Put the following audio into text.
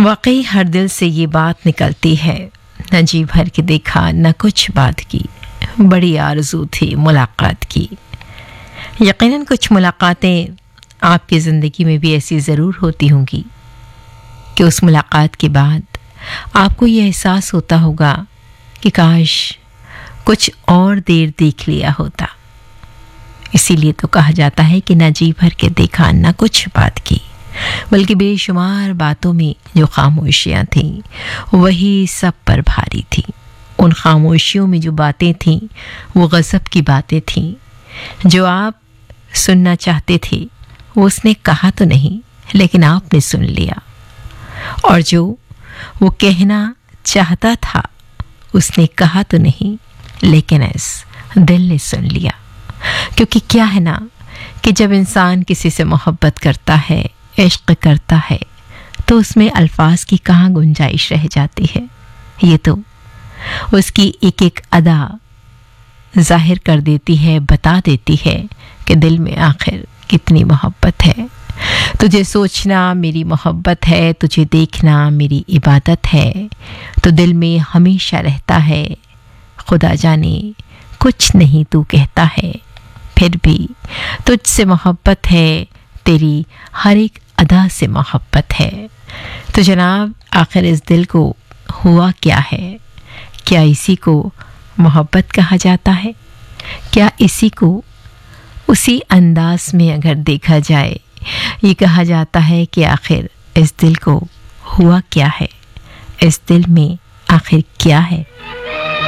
वाकई हर दिल से ये बात निकलती है, न जी भर के देखा न कुछ बात की, बड़ी आरज़ू थी मुलाकात की। यकीनन कुछ मुलाकातें आपकी ज़िंदगी में भी ऐसी ज़रूर होती होंगी कि उस मुलाकात के बाद आपको ये एहसास होता होगा कि काश कुछ और देर देख लिया होता। इसीलिए तो कहा जाता है कि न जी भर के देखा न कुछ बात की, बल्कि बेशुमार बातों में जो खामोशियां थीं वही सब पर भारी थी। उन खामोशियों में जो बातें थीं वो गज़ब की बातें थीं। जो आप सुनना चाहते थे वो उसने कहा तो नहीं, लेकिन आपने सुन लिया, और जो वो कहना चाहता था उसने कहा तो नहीं, लेकिन इस दिल ने सुन लिया। क्योंकि क्या है ना कि जब इंसान किसी से मोहब्बत करता है, इश्क करता है, तो उसमें अल्फाज की कहाँ गुंजाइश रह जाती है। ये तो उसकी एक एक अदा जाहिर कर देती है, बता देती है कि दिल में आखिर कितनी मोहब्बत है। तुझे सोचना मेरी मोहब्बत है, तुझे देखना मेरी इबादत है, तो दिल में हमेशा रहता है, खुदा जाने कुछ नहीं तू कहता है, फिर भी तुझसे मोहब्बत है, तेरी हर एक अदा से मोहब्बत है। तो जनाब, आखिर इस दिल को हुआ क्या है? क्या इसी को मोहब्बत कहा जाता है? क्या इसी को उसी अंदाज में अगर देखा जाए, ये कहा जाता है कि आखिर इस दिल को हुआ क्या है, इस दिल में आखिर क्या है?